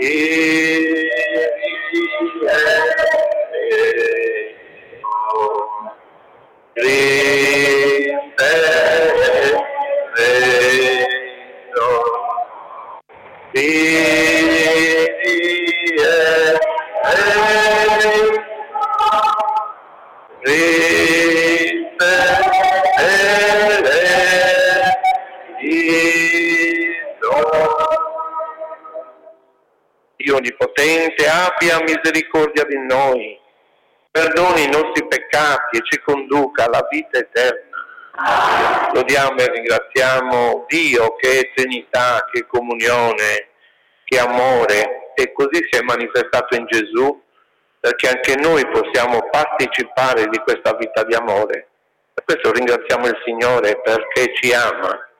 Dio Onnipotente, abbia misericordia di noi, perdoni i nostri peccati e ci conduca alla vita eterna. Lodiamo e ringraziamo Dio che è Trinità, che è comunione, che è amore, e così si è manifestato in Gesù, perché anche noi possiamo partecipare di questa vita di amore. Per questo ringraziamo il Signore perché ci ama